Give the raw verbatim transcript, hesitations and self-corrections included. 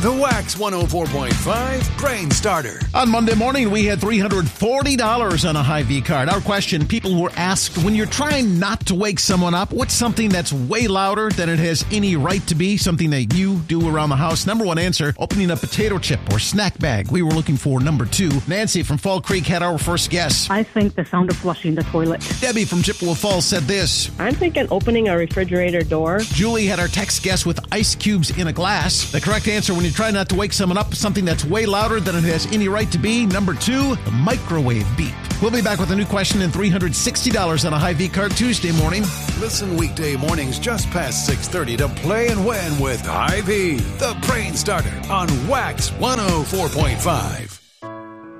The Wax one oh four point five Brain Starter. On Monday morning, we had three hundred forty dollars on a Hy-Vee card. Our question, people were asked, when you're trying not to wake someone up, what's something that's way louder than it has any right to be? Something that you do around the house. Number one answer, opening a potato chip or snack bag. We were looking for number two. Nancy from Fall Creek had our first guess. I think the sound of flushing the toilet. Debbie from Chippewa Falls said this. I'm thinking opening a refrigerator door. Julie had our text guess with ice cubes in a glass. The correct answer, when you try not to wake someone up, something that's way louder than it has any right to be. Number two, the microwave beep. We'll be back with a new question and three hundred sixty dollars on a Hy-Vee card Tuesday morning. Listen weekday mornings just past six thirty to Play and Win with Hy-Vee, the Brain Starter on Wax one oh four point five.